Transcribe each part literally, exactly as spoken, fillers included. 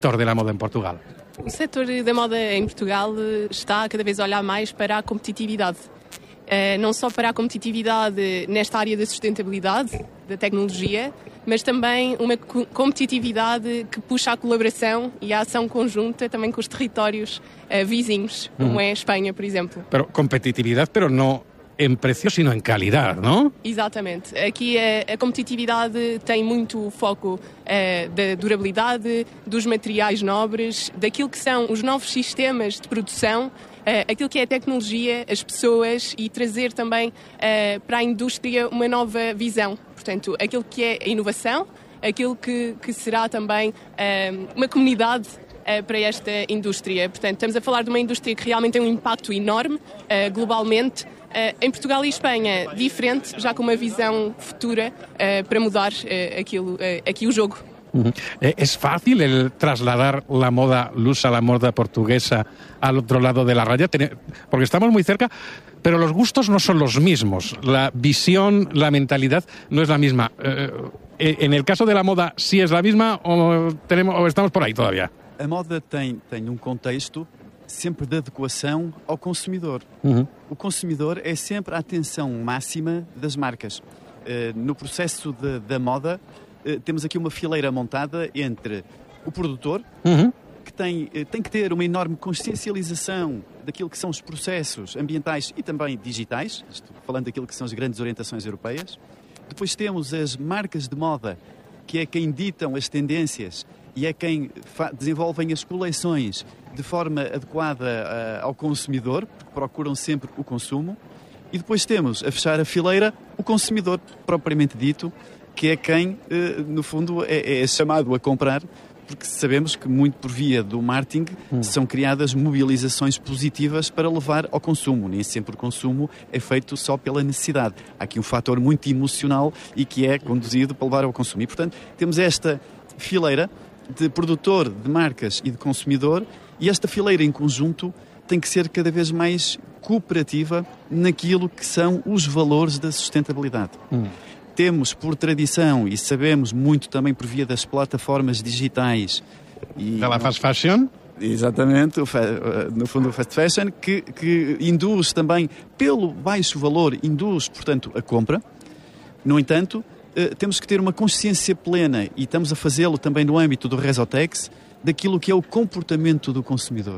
sector de la moda en Portugal? O setor da moda em Portugal está cada vez a olhar mais para a competitividade. Uh, não só para a competitividade nesta área da sustentabilidade, da tecnologia, mas também uma co- competitividade que puxa a colaboração e a ação conjunta também com os territórios uh, vizinhos, como Uhum. é a Espanha, por exemplo. Pero competitividad, pero no en precio, sino en calidad, ¿no? Exatamente. Aqui a, a competitividade tem muito foco uh, da durabilidade, dos materiais nobres, daquilo que são os novos sistemas de produção, uh, aquilo que é a tecnologia, as pessoas e trazer também uh, para a indústria uma nova visão. Portanto, aquilo que é a inovação, aquilo que, que será também uh, uma comunidade uh, para esta indústria. Portanto, estamos a falar de uma indústria que realmente tem um impacto enorme uh, globalmente. Uh, em Portugal e Espanha, diferente, já com uma visão futura uh, para mudar uh, aquilo, uh, aqui o jogo. Uh-huh. ¿Es fácil el trasladar la moda lusa, la moda portuguesa al otro lado de la raya? Porque estamos muy cerca, pero los gustos no son los mismos. La visión, la mentalidad no es la misma. Uh, en el caso de la moda, ¿sí es la misma o, tenemos, o estamos por ahí todavía? A moda tem, tem um contexto sempre de adequação ao consumidor. Uhum. O consumidor é sempre a atenção máxima das marcas. Uh, no processo de, da moda, uh, temos aqui uma fileira montada entre o produtor, uhum. que tem, uh, tem que ter uma enorme consciencialização daquilo que são os processos ambientais e também digitais, isto, falando daquilo que são as grandes orientações europeias. Depois temos as marcas de moda, que é quem ditam as tendências e é quem desenvolvem as coleções de forma adequada uh, ao consumidor, porque procuram sempre o consumo. E depois temos, a fechar a fileira, o consumidor propriamente dito, que é quem, uh, no fundo, é, é chamado a comprar, porque sabemos que muito por via do marketing hum. são criadas mobilizações positivas para levar ao consumo. Nem sempre o consumo é feito só pela necessidade. Há aqui um fator muito emocional e que é conduzido para levar ao consumo. E, portanto, temos esta fileira de produtor, de marcas e de consumidor, e esta fileira em conjunto tem que ser cada vez mais cooperativa naquilo que são os valores da sustentabilidade. Hum. Temos por tradição, e sabemos muito também por via das plataformas digitais... E da fast fashion? Exatamente, no fundo o fast fashion, que, que induz também, pelo baixo valor, induz, portanto, a compra. No entanto, temos que ter uma consciência plena, e estamos a fazê-lo também no âmbito do Resotex, daquilo que é o comportamento do consumidor.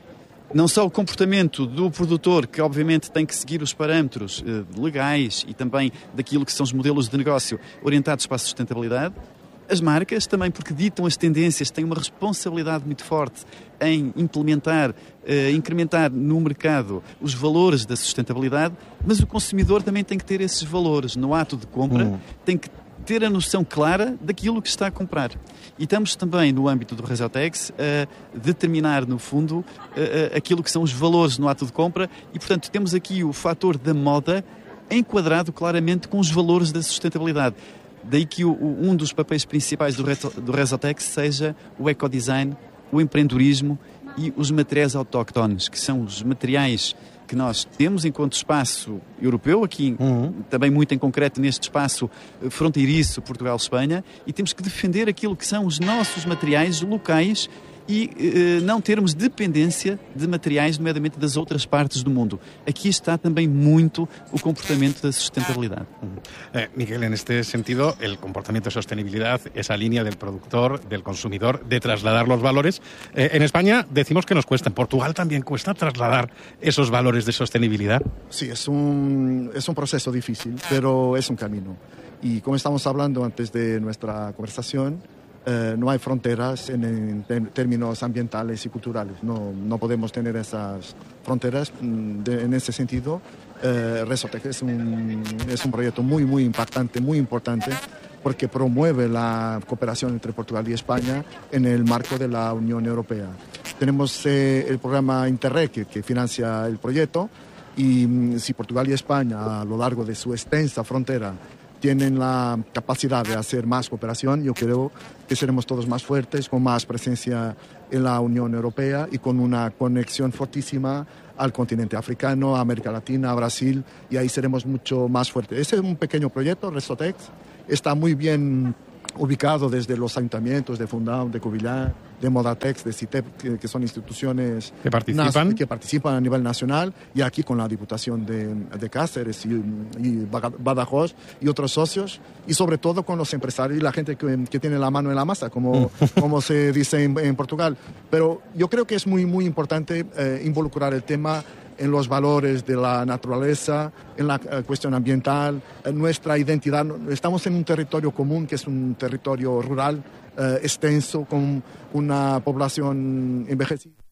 Não só o comportamento do produtor, que obviamente tem que seguir os parâmetros eh, legais e também daquilo que são os modelos de negócio orientados para a sustentabilidade, as marcas também, porque ditam as tendências, têm uma responsabilidade muito forte em implementar, eh, incrementar no mercado os valores da sustentabilidade, mas o consumidor também tem que ter esses valores no ato de compra, hum. tem que ter a noção clara daquilo que está a comprar. E estamos também, no âmbito do Resotex, a determinar, no fundo, aquilo que são os valores no ato de compra e, portanto, temos aqui o fator da moda enquadrado claramente com os valores da sustentabilidade. Daí que o, um dos papéis principais do, do Resotex seja o ecodesign, o empreendedorismo e os materiais autóctones, que são os materiais que nós temos enquanto espaço europeu, aqui uhum. também muito em concreto neste espaço fronteiriço Portugal-Espanha, e temos que defender aquilo que são os nossos materiais locais e eh, não termos dependência de materiais, nomeadamente das outras partes do mundo. Aquí está también muito o comportamiento de sustentabilidad. Eh, Miguel, en este sentido, el comportamiento de sostenibilidad, esa línea del productor, del consumidor, de trasladar los valores. Eh, en España decimos que nos cuesta, en Portugal también cuesta trasladar esos valores de sostenibilidad. Sí, es un, es un proceso difícil, pero es un camino. Y como estamos hablando antes de nuestra conversación, Eh, no hay fronteras en, en términos ambientales y culturales. No, no podemos tener esas fronteras. De, en ese sentido, eh, Resotex es un, es un proyecto muy, muy impactante, muy importante, porque promueve la cooperación entre Portugal y España en el marco de la Unión Europea. Tenemos eh, el programa Interreg, que, que financia el proyecto, y mm, si Portugal y España, a lo largo de su extensa frontera, tienen la capacidad de hacer más cooperación, yo creo que seremos todos más fuertes, con más presencia en la Unión Europea y con una conexión fortísima al continente africano, a América Latina, a Brasil, y ahí seremos mucho más fuertes. Ese es un pequeño proyecto, Resotex, está muy bien ubicado desde los ayuntamientos de Fundão, de Covilhã, de Modatex, de CITEP, que, que son instituciones que participan. que participan a nivel nacional, y aquí con la Diputación de, de Cáceres y, y Badajoz y otros socios, y sobre todo con los empresarios y la gente que, que tiene la mano en la masa, como, como se dice en, en Portugal. Pero yo creo que es muy, muy importante eh, involucrar el tema en los valores de la naturaleza, en la uh, cuestión ambiental, en nuestra identidad. Estamos en un territorio común, que es un territorio rural, uh, extenso, con una población envejecida.